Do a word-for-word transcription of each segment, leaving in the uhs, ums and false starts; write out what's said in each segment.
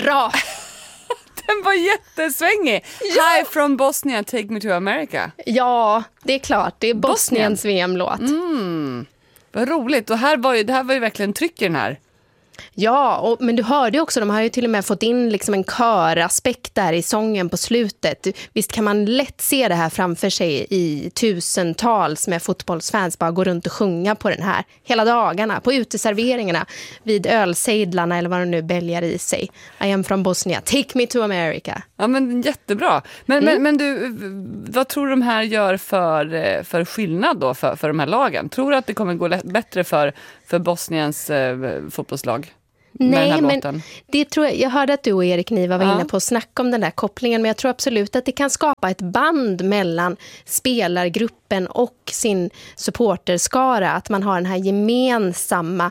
Bra! Den var jättesvängig. Ja. Hi from Bosnia, take me to America. Ja, det är klart. Det är Bosniens Bosnien. V M-låt. Mm. Vad roligt. Och här var ju, det här var ju verkligen tryck i den här. Ja, och, men du hörde ju också, de har ju till och med fått in liksom en köraspekt där i sången på slutet. Visst kan man lätt se det här framför sig i tusentals med fotbollsfans bara gå runt och sjunga på den här hela dagarna, på uteserveringarna, vid ölsejdlarna eller vad de nu bälgar i sig. I am from Bosnia, take me to America. Ja, men jättebra. Men, mm. men, men du, vad tror du de här gör för, för skillnad då för, för de här lagen? Tror du att det kommer gå lätt, bättre för, för Bosniens eh, fotbollslag? Nej, men det tror jag, jag hörde att du och Erik Niva var ja. inne på att snacka om den där kopplingen, men jag tror absolut att det kan skapa ett band mellan spelargruppen och sin supporterskara, att man har den här gemensamma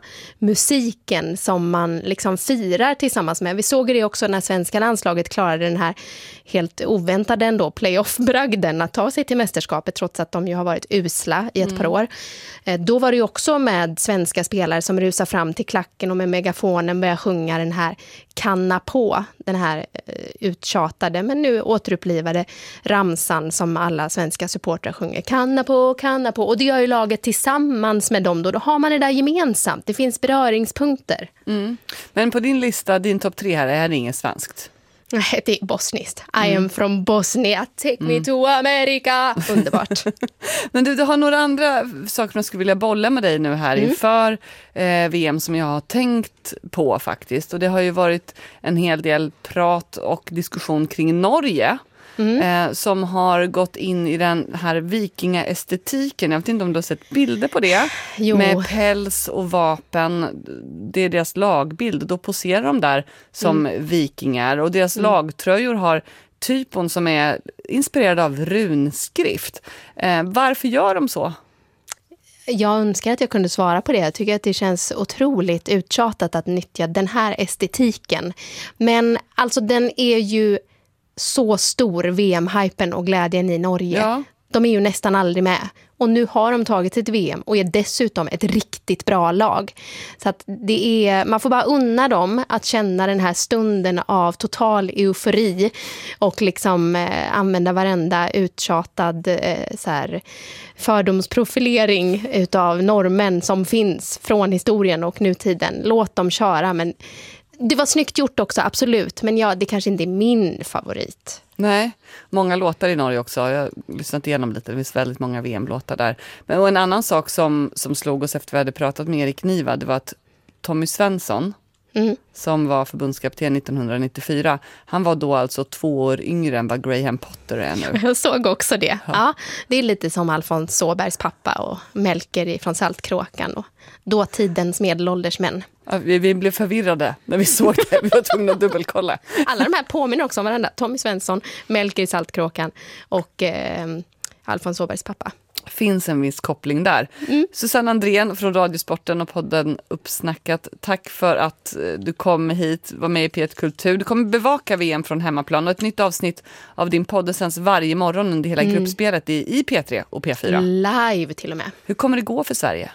musiken som man liksom firar tillsammans med. Vi såg det också när svenska landslaget klarade den här helt oväntade ändå playoff-bragden att ta sig till mästerskapet trots att de ju har varit usla i ett mm. par år. Då var det ju också med svenska spelare som rusar fram till klacken och med megafonen börjar sjunga den här kanna på, den här uttjatade men nu återupplivade ramsan som alla svenska supportrar sjunger. Kanna på, kanna på. Och det gör ju laget tillsammans med dem då. Då har man det där gemensamt. Det finns beröringspunkter. Mm. Men på din lista, din topp tre här, är det inget svenskt? Nej, det är bosniskt. I mm. am from Bosnia. Take mm. me to America. Underbart. Men du, du har några andra saker som jag skulle vilja bolla med dig nu här mm. inför eh, V M som jag har tänkt på faktiskt. Och det har ju varit en hel del prat och diskussion kring Norge. Mm. Eh, som har gått in i den här vikingaestetiken. Jag vet inte om du har sett bilder på det. Jo. Med päls och vapen. Det är deras lagbild. Då poserar de där som mm. vikingar. Och deras mm. lagtröjor har typon som är inspirerad av runskrift. Eh, varför gör de så? Jag önskar att jag kunde svara på det. Jag tycker att det känns otroligt uttjatat att nyttja den här estetiken. Men alltså den är ju så stor, V M-hypen och glädjen i Norge. Ja. De är ju nästan aldrig med. Och nu har de tagit ett V M och är dessutom ett riktigt bra lag. Så att det är, man får bara unna dem att känna den här stunden av total eufori och liksom eh, använda varenda uttjatad eh, så här, fördomsprofilering utav normen som finns från historien och nutiden. Låt dem köra, men det var snyggt gjort också, absolut. Men ja, det kanske inte är min favorit. Nej, många låtar i Norge också. Jag har lyssnat igenom lite, det finns väldigt många V M-låtar där. Men och en annan sak som, som slog oss efter vi hade pratat med Erik Niva, det var att Tommy Svensson, mm. som var förbundskapten nittonhundranittiofyra, han var då alltså två år yngre än vad Graham Potter är nu. Jag såg också det. Ja. Ja, det är lite som Alfons Åbergs pappa och Melker från Saltkråkan och dåtidens medelålders män. Ja, vi, vi blev förvirrade när vi såg det. Vi var tvungna att dubbelkolla. Alla de här påminner också om varandra. Tommy Svensson, Melker i Saltkråkan och eh, Alfons Åbergs pappa. Finns en viss koppling där. Mm. Susanne Andrén från Radiosporten och podden Uppsnackat. Tack för att du kom hit, var med i P ett Kultur. Du kommer bevaka V M från hemmaplan och ett nytt avsnitt av din podd sänds varje morgon under hela mm. gruppspelet i, i P tre och P fyra. Live till och med. Hur kommer det gå för Sverige?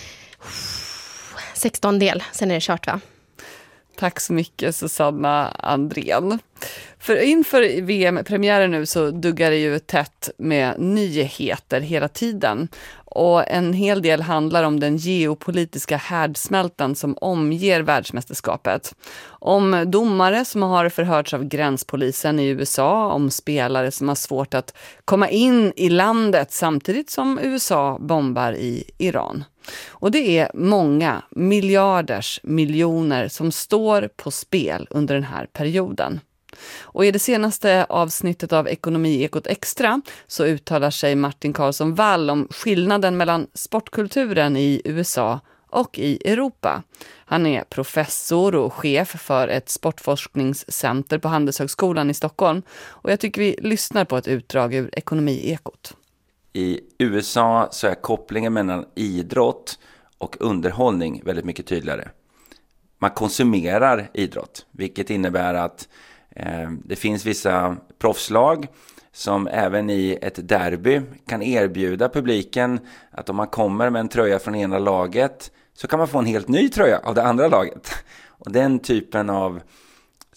sexton del, sen är det kört va? Tack så mycket Susanna Andrén. För inför V M-premiären nu så duggar det ju tätt med nyheter hela tiden. Och en hel del handlar om den geopolitiska härdsmältan som omger världsmästerskapet. Om domare som har förhörts av gränspolisen i U S A, om spelare som har svårt att komma in i landet samtidigt som U S A bombar i Iran. Och det är många miljarders miljoner som står på spel under den här perioden. Och i det senaste avsnittet av Ekonomi-ekot Extra så uttalar sig Martin Karlsson Wall om skillnaden mellan sportkulturen i U S A och i Europa. Han är professor och chef för ett sportforskningscenter på Handelshögskolan i Stockholm. Och jag tycker vi lyssnar på ett utdrag ur Ekonomi-ekot. I U S A så är kopplingen mellan idrott och underhållning väldigt mycket tydligare. Man konsumerar idrott, vilket innebär att eh, det finns vissa proffslag som även i ett derby kan erbjuda publiken att om man kommer med en tröja från ena laget så kan man få en helt ny tröja av det andra laget. Och den typen av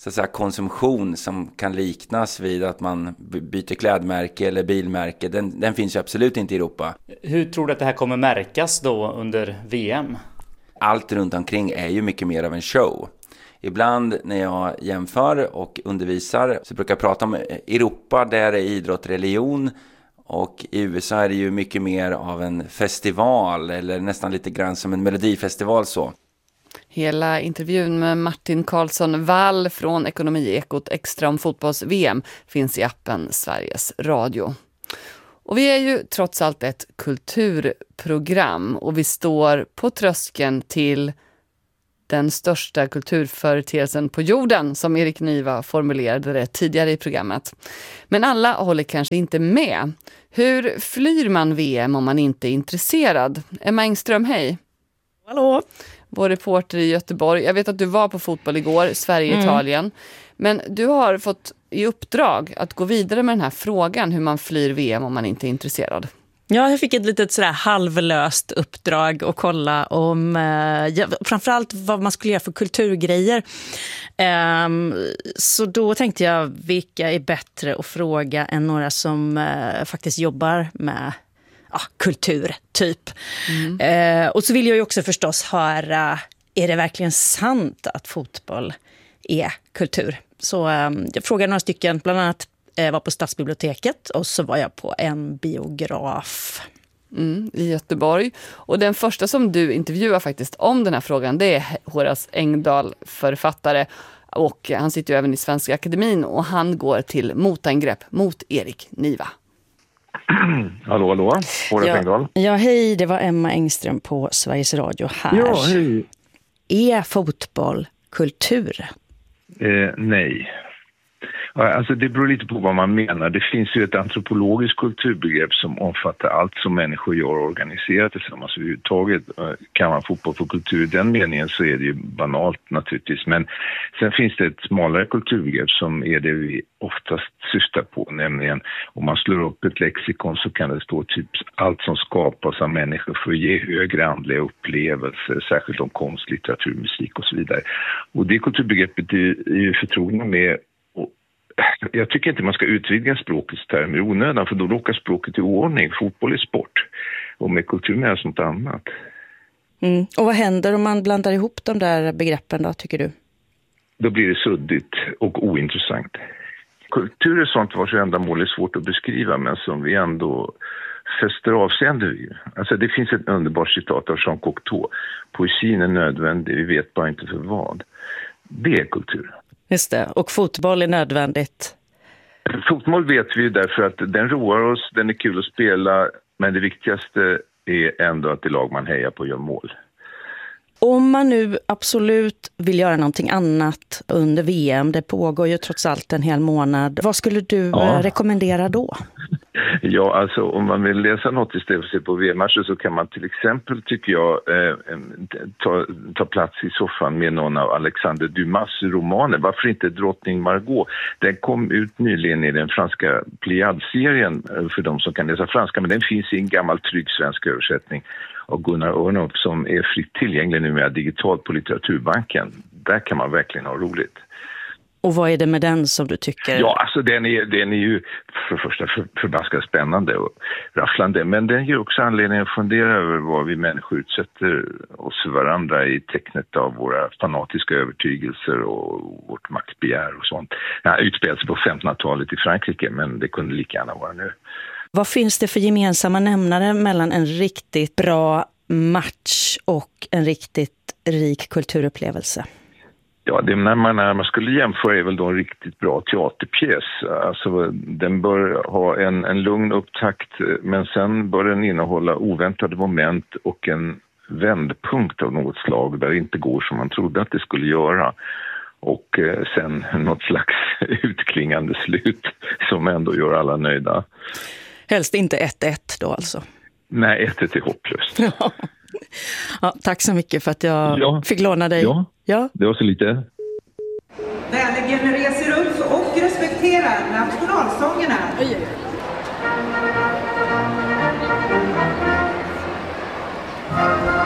så att säga, konsumtion som kan liknas vid att man byter klädmärke eller bilmärke, den, den finns ju absolut inte i Europa. Hur tror du att det här kommer märkas då under V M? Allt runt omkring är ju mycket mer av en show. Ibland när jag jämför och undervisar så brukar jag prata om Europa, där är idrott religion, och i U S A är det ju mycket mer av en festival eller nästan lite grann som en melodifestival så. Hela intervjun med Martin Karlsson Wall från Ekonomiekot extra om fotbolls-V M finns i appen Sveriges Radio. Och vi är ju trots allt ett kulturprogram och vi står på tröskeln till den största kulturföreteelsen på jorden, som Erik Niva formulerade det tidigare i programmet. Men alla håller kanske inte med. Hur flyr man V M om man inte är intresserad? Emma Engström, hej. Hallå. Vår reporter i Göteborg. Jag vet att du var på fotboll igår, Sverige-Italien. Mm. Men du har fått i uppdrag att gå vidare med den här frågan hur man flyr V M om man inte är intresserad. Ja, jag fick ett litet sådär halvlöst uppdrag att kolla om eh, framförallt vad man skulle göra för kulturgrejer. Eh, så då tänkte jag, vilka är bättre att fråga än några som eh, faktiskt jobbar med ja, kultur, typ. Mm. Eh, och så vill jag ju också förstås höra, är det verkligen sant att fotboll är kultur? Så eh, jag frågade några stycken, bland annat var på Stadsbiblioteket och så var jag på en biograf. Mm, i Göteborg. Och den första som du intervjuar faktiskt om den här frågan, det är Horace Engdahl, författare. Och han sitter ju även i Svenska Akademin och han går till motangrepp mot Erik Niva. Hallå, hallå. Horace ja, Engdahl. Ja, hej. Det var Emma Engström på Sveriges Radio här. Ja, hej. Är fotboll kultur? Eh, nej. Alltså det beror lite på vad man menar. Det finns ju ett antropologiskt kulturbegrepp som omfattar allt som människor gör och organiserar tillsammans överhuvudtaget. Kan man fotboll för kultur i den meningen så är det ju banalt naturligtvis. Men sen finns det ett smalare kulturbegrepp som är det vi oftast syftar på. Nämligen om man slår upp ett lexikon så kan det stå typ allt som skapas av människor för att ge högre andliga upplevelser. Särskilt om konst, litteratur, musik och så vidare. Och det kulturbegreppet är ju förtrogna med. Jag tycker inte man ska utvidga språkets termer i onödan, för då råkar språket i oordning. Fotboll är sport och med kultur menas något annat. Mm. Och vad händer om man blandar ihop de där begreppen då, tycker du? Då blir det suddigt och ointressant. Kultur är sånt vars ändamål är svårt att beskriva, men som vi ändå fäster avseende vid. Alltså det finns ett underbart citat av Jean Cocteau. Poesin är nödvändig, vi vet bara inte för vad. Det är kultur. Just det, och fotboll är nödvändigt. Fotboll vet vi därför att den roar oss, den är kul att spela, men det viktigaste är ändå att det lag man hejar på gör mål. Om man nu absolut vill göra någonting annat under V M, det pågår ju trots allt en hel månad, vad skulle du ja. rekommendera då? Ja, alltså om man vill läsa något istället för att se på V M-matcher så kan man till exempel, tycker jag, eh, ta, ta plats i soffan med någon av Alexander Dumas romaner. Varför inte Drottning Margot? Den kom ut nyligen i den franska Pliad-serien för de som kan läsa franska, men den finns i en gammal trygg svensk översättning av Gunnar Örnhoff som är fritt tillgänglig numera digitalt på Litteraturbanken. Där kan man verkligen ha roligt. Och vad är det med den som du tycker? Ja, alltså den är, den är ju för det första för, förbaskat spännande och rafflande. Men den ger också anledning att fundera över vad vi människor utsätter oss för varandra i tecknet av våra fanatiska övertygelser och vårt maktbegär och sånt. Den utspelar sig på femtonhundratalet i Frankrike, men det kunde lika gärna vara nu. Vad finns det för gemensamma nämnare mellan en riktigt bra match och en riktigt rik kulturupplevelse? Ja, det när man, när man skulle jämföra är väl då en riktigt bra teaterpjäs. Alltså, den bör ha en, en lugn upptakt, men sen bör den innehålla oväntade moment och en vändpunkt av något slag där det inte går som man trodde att det skulle göra. Och eh, sen något slags utklingande slut som ändå gör alla nöjda. Helst inte ett ett då alltså? Nej, ett ett är hopplöst. Ja, tack så mycket för att jag ja. fick låna dig. Ja, ja, det var så lite. Vänligen reser upp och respekterar nationalsångerna. Oj, oj, oj.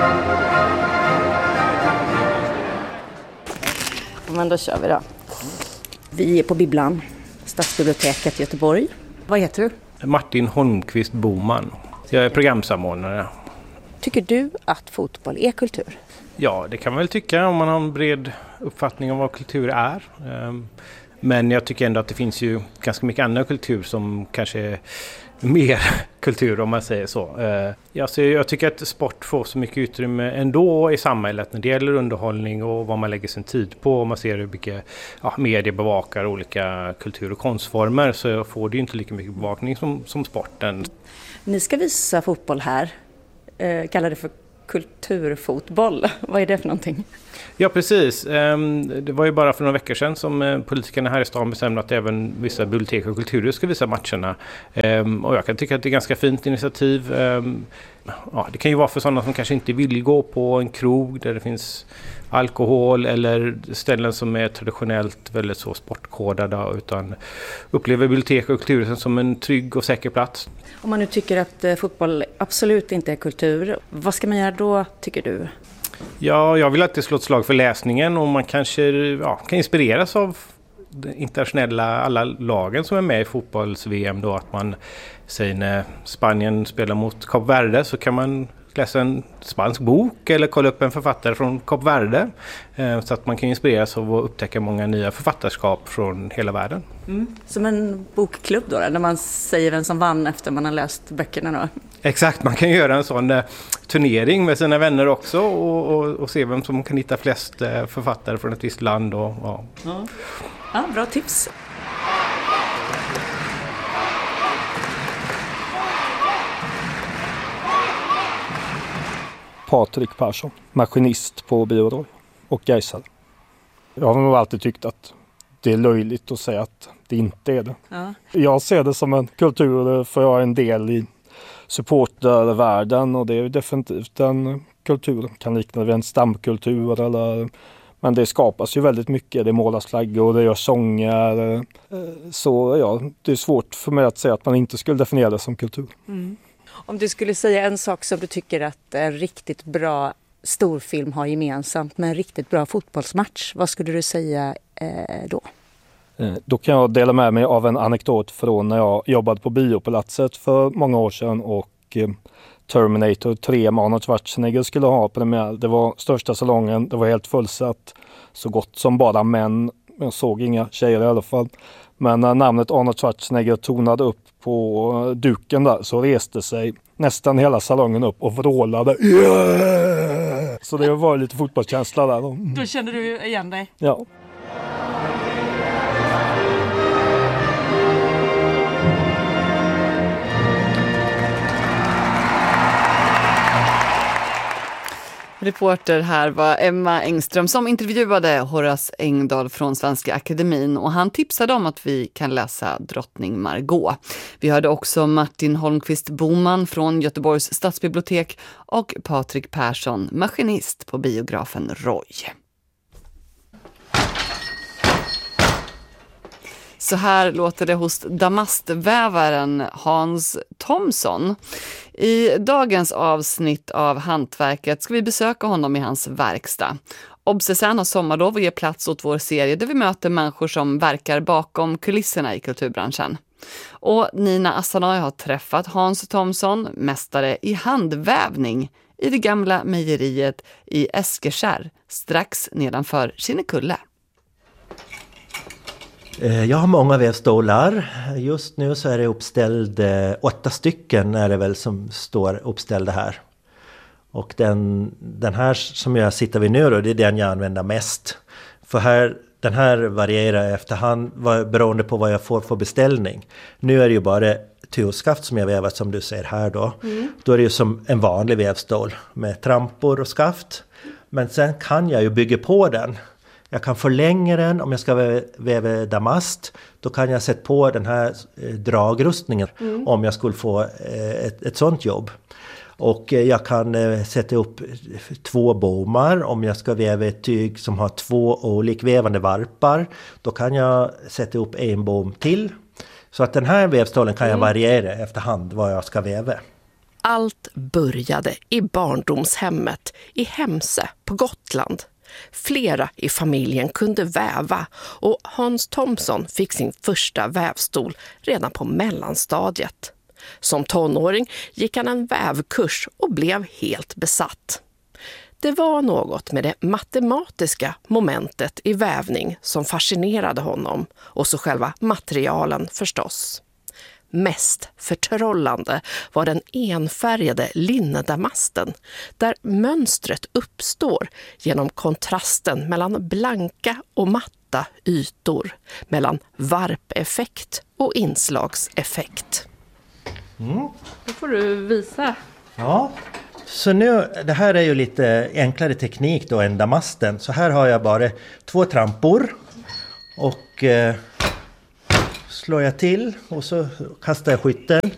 Men då kör vi då. Vi är på Bibblan, Stadsbiblioteket i Göteborg. Vad heter du? Martin Holmqvist Boman. Jag är programsamordnare. Tycker du att fotboll är kultur? Ja, det kan man väl tycka om man har en bred uppfattning om vad kultur är. Men jag tycker ändå att det finns ju ganska mycket annan kultur som kanske är mer kultur om man säger så. Alltså jag tycker att sport får så mycket utrymme ändå i samhället när det gäller underhållning och vad man lägger sin tid på. Om man ser hur mycket ja, medier bevakar olika kultur- och konstformer så får det ju inte lika mycket bevakning som, som sporten. Ni ska visa fotboll här. Eh, kallar det för kulturfotboll. Vad är det för någonting? Ja, precis. Det var ju bara för några veckor sedan som politikerna här i stan bestämde att även vissa bibliotek och kulturer ska visa matcherna. Och jag kan tycka att det är ett ganska fint initiativ. Ja, det kan ju vara för sådana som kanske inte vill gå på en krog där det finns alkohol eller ställen som är traditionellt väldigt så sportkodade utan upplever bibliotek och kulturer som en trygg och säker plats. Om man nu tycker att fotboll absolut inte är kultur, vad ska man göra då tycker du? Ja, jag vill alltid slå ett slag för läsningen och man kanske ja, kan inspireras av internationella alla lagen som är med i fotbolls-V M då att man säger när Spanien spelar mot Kap Verde så kan man läsa en spansk bok eller kolla upp en författare från Kap Verde så att man kan inspireras av att upptäcka många nya författarskap från hela världen. Mm. Som en bokklubb då, när man säger vem som vann efter man har läst böckerna då? Exakt, man kan göra en sån eh, turnering med sina vänner också och, och, och se vem som kan hitta flest eh, författare från ett visst land. Och, och. Ja. Ja, bra tips. Patrik Persson, maskinist på Bioroy och Gaisare. Jag har nog alltid tyckt att det är löjligt att säga att det inte är det. Ja. Jag ser det som en kultur för jag är en del i supportervärlden och det är definitivt en kultur. Kan likna vid en stamkultur eller, men det skapas ju väldigt mycket. Det målas flaggor och det görs sånger. Så ja, det är svårt för mig att säga att man inte skulle definiera det som kultur. Mm. Om du skulle säga en sak som du tycker att en riktigt bra storfilm har gemensamt med en riktigt bra fotbollsmatch, vad skulle du säga eh, då? Då kan jag dela med mig av en anekdot från när jag jobbade på Biopalatset för många år sedan och Terminator tre med Arnold Schwarzenegger skulle ha premiär. Det var största salongen, det var helt fullsatt, så gott som bara män. Jag såg inga tjejer i alla fall. Men när namnet Arnold Schwarzenegger tonade upp på duken där så reste sig nästan hela salongen upp och vrålade. Yeah! Så det var lite fotbollskänsla där. Då kände du igen dig? Ja. Reporter här var Emma Engström som intervjuade Horace Engdahl från Svenska Akademin och han tipsade om att vi kan läsa Drottning Margot. Vi hörde också Martin Holmqvist Boman från Göteborgs stadsbibliotek och Patrik Persson, maskinist på biografen Roy. Så här låter det hos damastvävaren Hans Thomson. I dagens avsnitt av Hantverket ska vi besöka honom i hans verkstad. Obsessan har sommarlov och ger plats åt vår serie där vi möter människor som verkar bakom kulisserna i kulturbranschen. Och Nina Assanay har träffat Hans Thomson, mästare i handvävning, i det gamla mejeriet i Eskekärr, strax nedanför Kinnekulle. Jag har många vävstolar. Just nu så är det uppställd, åtta stycken är det väl som står uppställda här. Och den, den här som jag sitter vid nu då, det är den jag använder mest. För här, den här varierar efterhand beroende på vad jag får för beställning. Nu är det ju bara turskaft som jag vävar som du ser här då. Mm. Då är det ju som en vanlig vävstol med trampor och skaft. Men sen kan jag ju bygga på den. Jag kan förlänga den om jag ska väva damast. Då kan jag sätta på den här dragrustningen mm. om jag skulle få ett, ett sånt jobb. Och jag kan sätta upp två bommar om jag ska väva ett tyg som har två olikvävande varpar. Då kan jag sätta upp en bom till. Så att den här vävstolen kan jag variera efterhand vad jag ska väva. Allt började i barndomshemmet i Hemse på Gotland. Flera i familjen kunde väva och Hans Thomson fick sin första vävstol redan på mellanstadiet. Som tonåring gick han en vävkurs och blev helt besatt. Det var något med det matematiska momentet i vävning som fascinerade honom, och så själva materialen förstås. Mest förtrollande var den enfärgade linnedamasten, där mönstret uppstår genom kontrasten mellan blanka och matta ytor, mellan varpeffekt och inslagseffekt. Mm. Då får du visa. Ja, så nu, det här är ju lite enklare teknik då än damasten. Så här har jag bara två trampor och eh, slår jag till och så kastar jag skytten.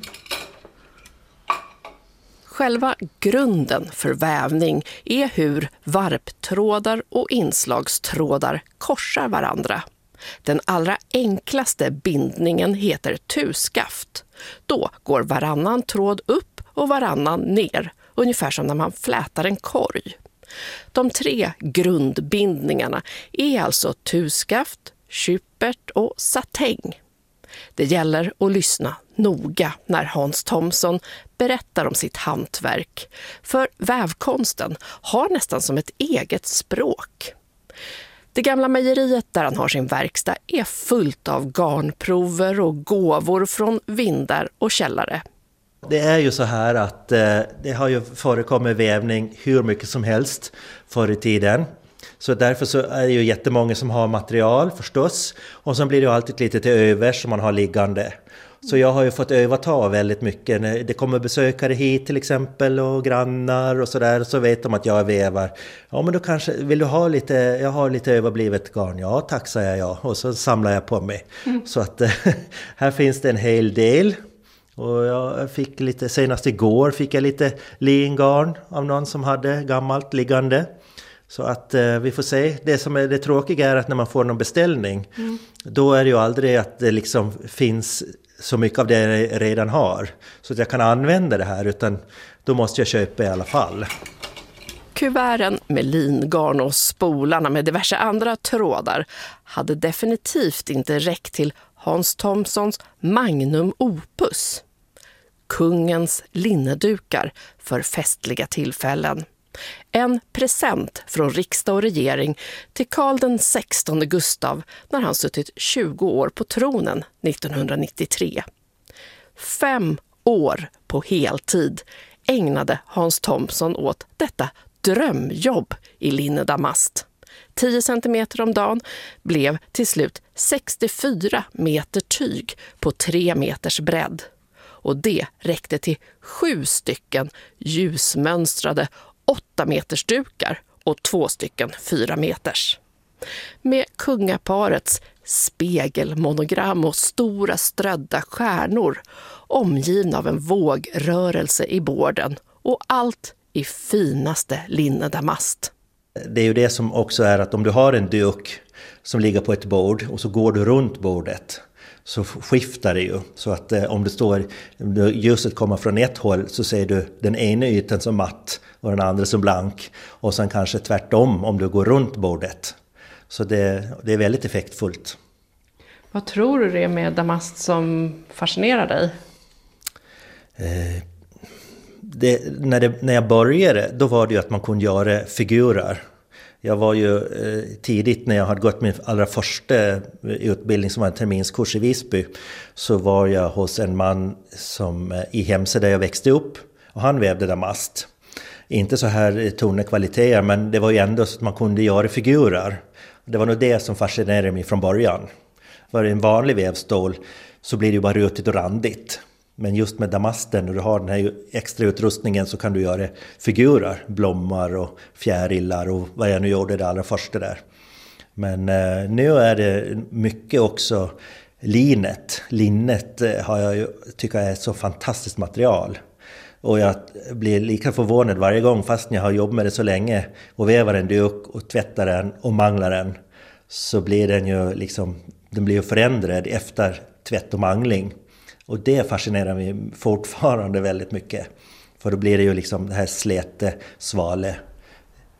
Själva grunden för vävning är hur varptrådar och inslagstrådar korsar varandra. Den allra enklaste bindningen heter tuskaft. Då går varannan tråd upp och varannan ner, ungefär som när man flätar en korg. De tre grundbindningarna är alltså tuskaft, kyppert och satäng. Det gäller att lyssna noga när Hans Thomson berättar om sitt hantverk, för vävkonsten har nästan som ett eget språk. Det gamla mejeriet där han har sin verkstad är fullt av garnprover och gåvor från vindar och källare. Det är ju så här att eh, det har ju förekommit vävning hur mycket som helst förr i tiden. Så därför så är det ju jättemånga som har material förstås. Och så blir det ju alltid lite till övers som man har liggande. Så jag har ju fått överta väldigt mycket. När det kommer besökare hit till exempel och grannar och sådär, så vet de att jag vävar. Ja, men då kanske, vill du ha lite, jag har lite överblivet garn. Ja, tack säger jag. Och så samlar jag på mig. Mm. Så att här finns det en hel del. Och jag fick lite, senast igår fick jag lite lingarn av någon som hade gammalt liggande. Så att eh, vi får se. Det som är det tråkiga är att när man får någon beställning, mm. då är det ju aldrig att det liksom finns så mycket av det jag redan har. Så att jag kan använda det här, utan då måste jag köpa i alla fall. Kuverten med lingarn och spolarna med diverse andra trådar hade definitivt inte räckt till Hans Thomsons magnum opus. Kungens linnedukar för festliga tillfällen. En present från riksdag och regering till Karl den sextonde Gustav när han suttit tjugo år på tronen nittonhundranittiotre. Fem år på heltid ägnade Hans Thomson åt detta drömjobb i linnedamast. tio centimeter om dagen blev till slut sextiofyra meter tyg på tre meters bredd. Och det räckte till sju stycken ljusmönstrade åtta meters dukar och två stycken fyra meters. Med kungaparets spegelmonogram och stora strödda stjärnor, omgivna av en vågrörelse i borden, och allt i finaste linnedamast. Det är ju det som också är att om du har en duk som ligger på ett bord och så går du runt bordet, så skiftar det ju. Så att eh, om det står, ljuset kommer från ett håll, så ser du den ena ytan som matt och den andra som blank. Och sen kanske tvärtom om du går runt bordet. Så det, det är väldigt effektfullt. Vad tror du det är med damast som fascinerar dig? Eh, det, när, det, när jag började, då var det ju att man kunde göra figurer. Jag var ju eh, tidigt när jag hade gått min allra första utbildning som var en terminskurs i Visby, så var jag hos en man som eh, i Hemse där jag växte upp, och han vävde damast. Inte så här tunna kvaliteter, men det var ju ändå så att man kunde göra figurer. Det var nog det som fascinerade mig från början. För en vanlig vävstål så blir det ju bara rutigt och randigt. Men just med damasten, när du har den här extra utrustningen, så kan du göra figurer, blommor och fjärilar och vad jag nu gjorde det allra första där. Men eh, nu är det mycket också linet. Linnet eh, har jag ju, tycker är ett så fantastiskt material. Och jag blir lika förvånad varje gång, fast jag har jobbat med det så länge och vävar en duk och tvättar den och manglar den, så blir den ju liksom, den blir ju förändrad efter tvätt och mangling. Och det fascinerar mig fortfarande väldigt mycket. För då blir det ju liksom det här släte, svale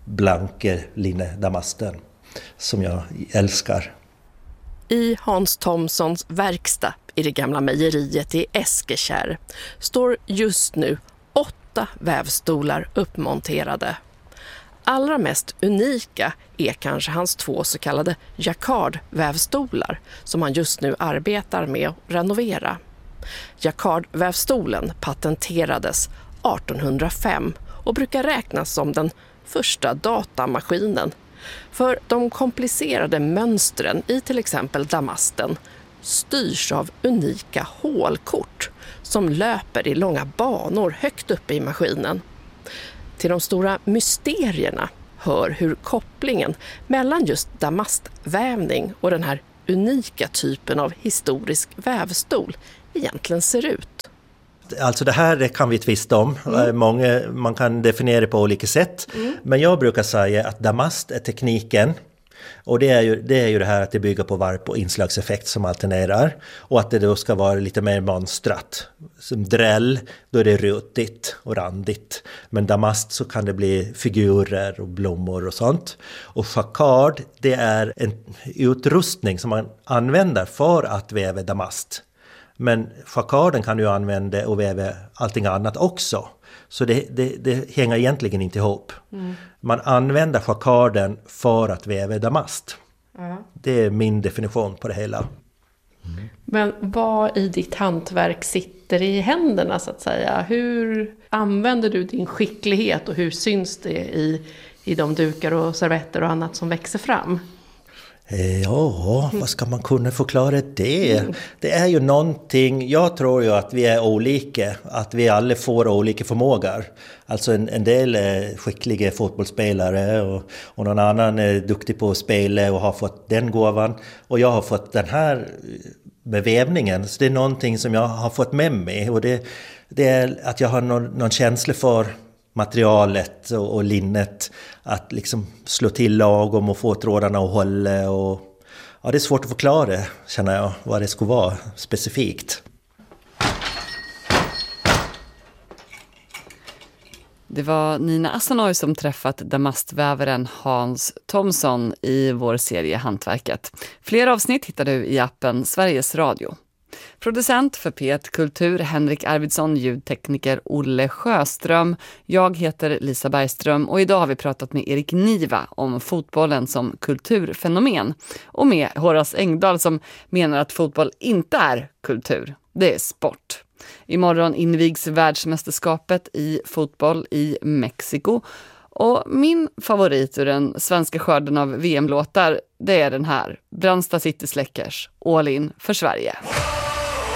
blanke linnedamasten som jag älskar. I Hans Thomssons verkstad i det gamla mejeriet i Eskekärr står just nu åtta vävstolar uppmonterade. Allra mest unika är kanske hans två så kallade jacquardvävstolar som han just nu arbetar med att renovera. Jacquardvävstolen patenterades artonhundrafem och brukar räknas som den första datamaskinen. För de komplicerade mönstren i till exempel damasten styrs av unika hålkort som löper i långa banor högt uppe i maskinen. Till de stora mysterierna hör hur kopplingen mellan just damastvävning och den här unika typen av historisk vävstol egentligen ser ut. Alltså det här det kan vi tvista om. Mm. Många, man kan definiera det på olika sätt. Mm. Men jag brukar säga att damast är tekniken. Och det är, ju, det är ju det här att det bygger på varp- och inslagseffekt som alternerar. Och att det då ska vara lite mer mönstrat. Som dräll, då är det rutigt och randigt. Men damast så kan det bli figurer och blommor och sånt. Och jacquard, det är en utrustning som man använder för att väva damast. Men jacquarden kan du använda och väva allting annat också. Så det, det, det hänger egentligen inte ihop. Mm. Man använder jacquarden för att väva damast. Mm. Det är min definition på det hela. Mm. Men vad i ditt hantverk sitter i händerna så att säga? Hur använder du din skicklighet och hur syns det i, i de dukar och servetter och annat som växer fram? Ja, vad ska man kunna förklara det? Det är ju någonting, jag tror ju att vi är olika, att vi alla får olika förmågor. Alltså en, en del är skickliga fotbollsspelare och, och någon annan är duktig på att spela och har fått den gåvan. Och jag har fått den här med vävningen, så det är någonting som jag har fått med mig. Och det, det är att jag har någon, någon känsla för materialet och, och linnet, att liksom slå till lagom och få trådarna att hålla. Och, ja, det är svårt att förklara, känner jag, vad det skulle vara specifikt. Det var Nina Asanoy som träffat damastvävaren Hans Thomsson i vår serie Hantverket. Fler avsnitt hittar du i appen Sveriges Radio. Producent för P ett Kultur Henrik Arvidsson, ljudtekniker Olle Sjöström. Jag heter Lisa Bergström och idag har vi pratat med Erik Niva om fotbollen som kulturfenomen. Och med Horace Engdahl som menar att fotboll inte är kultur, det är sport. Imorgon invigs världsmästerskapet i fotboll i Mexiko. Och min favorit ur den svenska skörden av V M-låtar, det är den här. Brandsta City Släckers, All in för Sverige.